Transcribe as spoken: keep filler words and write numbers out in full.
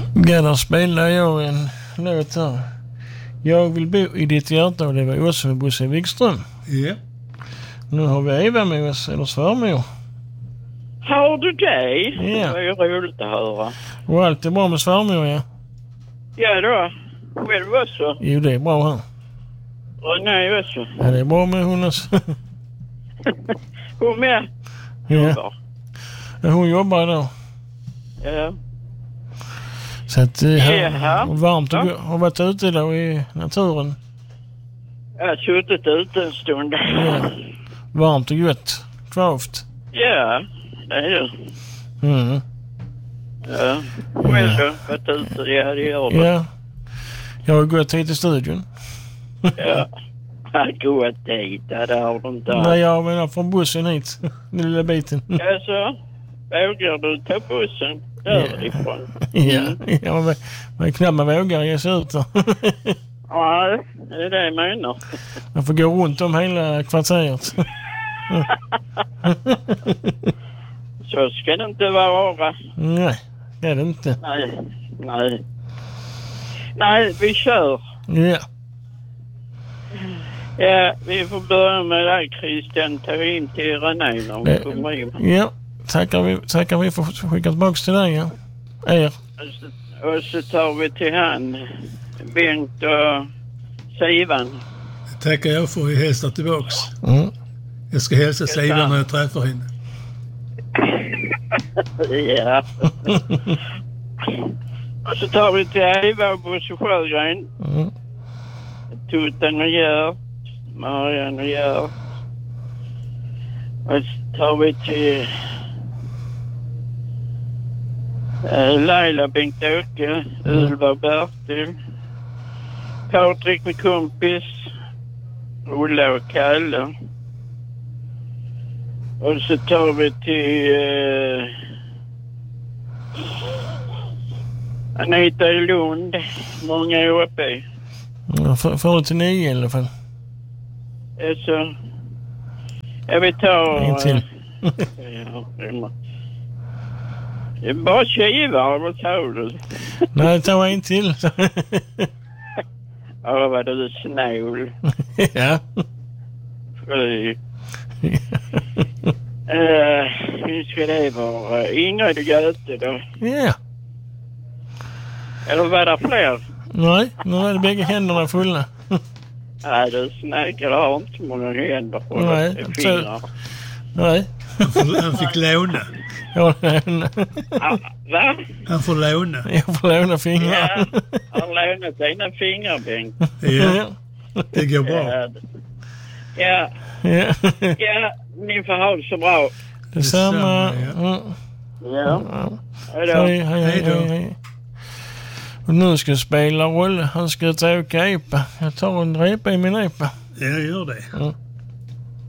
Ja, där spelar jag en låt här. Jag vill bo i ditt hjärta, och det var också med Bosse Wikström. Ja. Nu har vi Eva med oss, eller svärmor. Har du det? Ja. Det är roligt att höra. Och allt är bra med svärmor, ja? Ja då. Själv också. Jo, det är bra här. Och nej också. Ja, det är bra med hon också. Hon med? Ja. Ja, hon jobbar idag. Ja. Så att det är Jaha. varmt och Ja. go- har varit ute då i naturen. Jag har suttit ute en stund. Ja. Varmt och gott. Kvavt. Ja, det är det. Mm. Ja. Själv då? Varit ute? Ja, det gör det. Ja. Jag har gått hit till studion. Ja. Gått dit, det har du inte. Nej, jag menar från bussen hit. Den lilla biten. Ja, så. Vågar du ta bussen därifrån? Ja, ja men, men knappt man vågar ge sig ut. Ja, det är det jag menar. Man får gå runt om hela kvarteret. Så ska det inte vara. Nej, det är det inte. Nej, nej. Nej, vi kör. Ja. Ja, vi får börja med dig, Christian. Ta in till René när hon Det- kommer in. Ja, tackar vi, tackar vi för att skicka tillbaka till dig, ja. Er. Och så, och så tar vi till han, Bengt och Sivan. Det tackar jag för att hälsa tillbaks. Mm. Jag ska hälsa Sivan när jag träffar henne. Ja. Och så tar vi till Eva och Bosse Sjögren. Mm. Tutten och Gert. Marianne och Gert. Och så tar vi till äh, Laila, Bengt-Åke, Ulva och Bertil. Patrik med kompis. Ola och Kalle. Och så tar vi till eh, Anita i Lund. Många är uppe. Ja, för, för till nio i alla fall. Så jag vill ta... En till. ja, det är- det är bara tjuvar, vad sa du? Nej, ta en till. Ja, vad du snål. Ja. Fy. Uh, hur ska det vara? Ingrid och Göte då? Ja. Eller var det fler? Nej, nu är det bägge händerna fulla. Nej, du snäckar har inte så många händer på Nej, det. så- Fingrar. Nej. Han, får, han fick låna. Jag låna. Ah, va? Han får låna. Jag får låna fingrar. Ja, han lånat dina fingrar, Bengt. Ja, det går bra. Ja, ja, Ja. ja, ni får ha det så bra. Detsamma. Detsamma, Mm. Ja, Ja. hej då. Hej, hej, hej, Hej då. hej, hej. Och nu ska jag spela roll. Han ska ta åka epa. Jag tar en repa i min epa. Ja, gör det. Ja.